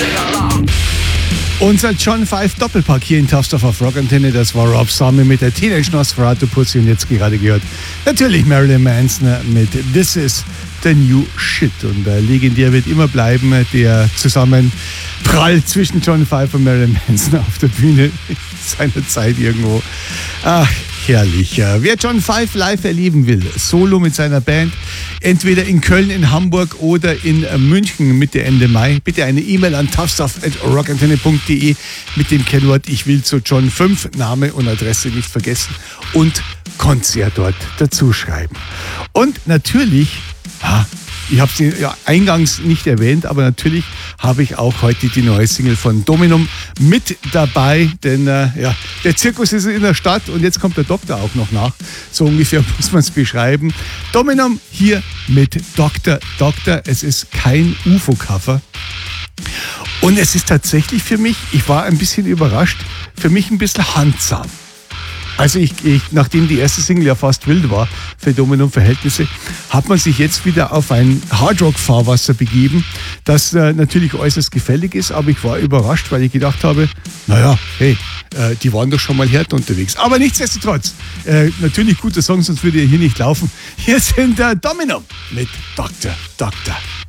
Unser John 5 Doppelpack hier in Tough Stuff auf Rock Antenne, das war Rob Zombie mit der Teenage Nosferatu Pussy und jetzt gerade gehört natürlich Marilyn Manson mit This Is the New Shit und legendär wird immer bleiben der Zusammenprall zwischen John 5 und Marilyn Manson auf der Bühne seiner Zeit irgendwo. Ach, herrlich. Wer John 5 live erleben will, solo mit seiner Band, entweder in Köln, in Hamburg oder in München Mitte, Ende Mai, bitte eine E-Mail an toughstuff@rockantenne.de mit dem Kennwort Ich will zu John 5, Name und Adresse nicht vergessen und Konzert dort dazu schreiben. Und natürlich, ich habe es ja eingangs nicht erwähnt, aber natürlich habe ich auch heute die neue Single von Dominum mit dabei, denn der Zirkus ist in der Stadt und jetzt kommt der Doktor auch noch nach. So ungefähr muss man es beschreiben. Dominum hier mit Doktor. Es ist kein UFO-Cover. Und es ist tatsächlich für mich, ich war ein bisschen überrascht, für mich ein bisschen handsam. Also nachdem die erste Single ja fast wild war für Dominum-Verhältnisse, hat man sich jetzt wieder auf ein Hardrock-Fahrwasser begeben, das natürlich äußerst gefällig ist, aber ich war überrascht, weil ich gedacht habe, naja, hey, die waren doch schon mal härter unterwegs. Aber nichtsdestotrotz, natürlich guter Song, sonst würde er hier nicht laufen. Hier sind Dominum mit Doktor.